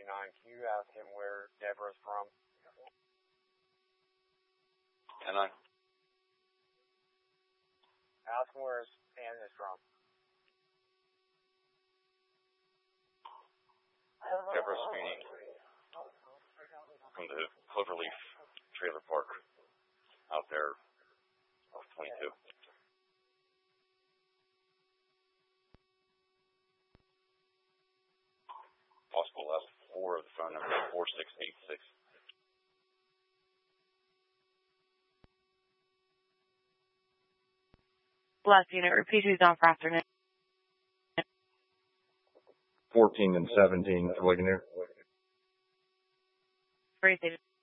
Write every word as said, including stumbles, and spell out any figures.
twenty-nine. Can you ask him where Deborah's from? ten nine. Ask him where Ann is from. Deborah Sweeney from the Cloverleaf Trailer Park out there off twenty-two. Possible last four of the phone number is four six eight six. Last unit, repeat who's on for afternoon. fourteen and seventeen, Ligonier. Three